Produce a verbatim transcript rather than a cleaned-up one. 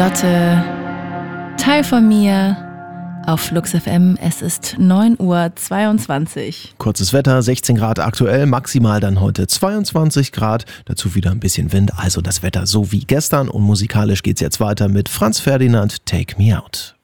Lotte, Teil von mir auf Flux F M. Es ist neun Uhr zweiundzwanzig. Kurzes Wetter, sechzehn Grad aktuell, maximal dann heute zweiundzwanzig Grad. Dazu wieder ein bisschen Wind, also das Wetter so wie gestern. Und musikalisch geht's jetzt weiter mit Franz Ferdinand, Take Me Out.